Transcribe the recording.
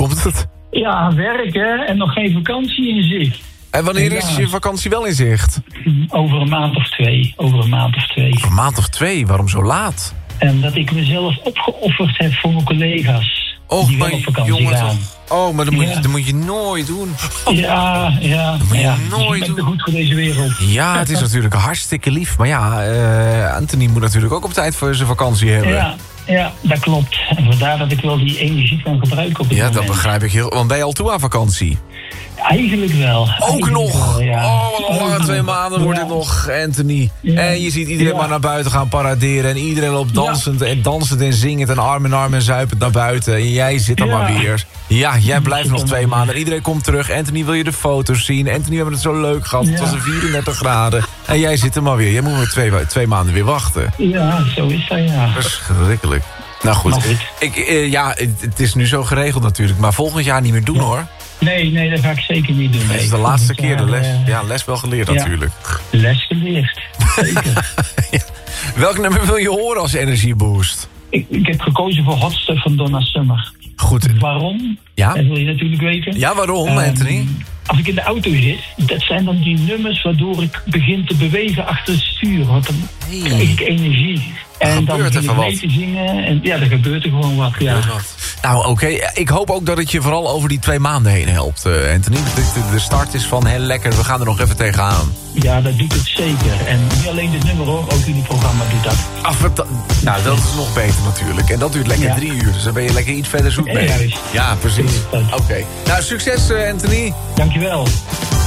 komt het? Ja, werken en nog geen vakantie in zicht. En wanneer is je vakantie wel in zicht? Over een maand of twee. Over een maand of 2. Waarom zo laat? En dat ik mezelf opgeofferd heb voor mijn collega's. Och, die wel op vakantie gaan. Oh, maar dat moet je nooit doen. Ja. Dat moet je nooit ik ben doen. te goed voor deze wereld. Ja, het is natuurlijk hartstikke lief. Maar ja, Anthony moet natuurlijk ook op tijd voor zijn vakantie hebben. Ja, dat klopt. En vandaar dat ik wel die energie kan gebruiken op het moment. Dat begrijp ik heel. Want ben je al toe aan vakantie? Eigenlijk wel. Ook nog? Wel, ja. Oh, wat een lange 2 maanden wordt het nog, Anthony. Ja. En je ziet iedereen maar naar buiten gaan paraderen. En iedereen loopt dansend en zingend en arm in arm en zuipend naar buiten. En jij zit er maar weer. Ja, jij blijft nog 2 maanden. Iedereen komt terug. Anthony, wil je de foto's zien? Anthony, we hebben het zo leuk gehad. Het was 34 graden. En jij zit er maar weer. Jij moet weer 2 maanden weer wachten. Ja, zo is dat, ja. Verschrikkelijk. Nou goed. Het is nu zo geregeld natuurlijk. Maar volgend jaar niet meer doen, hoor. Nee, dat ga ik zeker niet doen. Dat is de laatste keer de les. Les wel geleerd natuurlijk. Les geleerd, zeker. Welk nummer wil je horen als energieboost? Ik heb gekozen voor Hot Stuff van Donna Summer. Goed. Waarom? Ja? Dat wil je natuurlijk weten. Ja, waarom, Anthony? Als ik in de auto zit, dat zijn dan die nummers waardoor ik begin te bewegen achter het stuur. Want dan krijg ik energie. En dan begin ik mee te zingen. En ja, er gebeurt er gewoon wat. Ja. Nou, oké. Ik hoop ook dat het je vooral over die 2 maanden heen helpt, Anthony. De start is van heel lekker. We gaan er nog even tegenaan. Ja, dat doet het zeker. En niet alleen dit nummer hoor, ook jullie programma doet dat. Nou, dat is nog beter natuurlijk. En dat duurt lekker 3 uur. Dus dan ben je lekker iets verder zoek mee. Juist. Ja, precies. Oké. Nou, succes, Anthony. Dankjewel.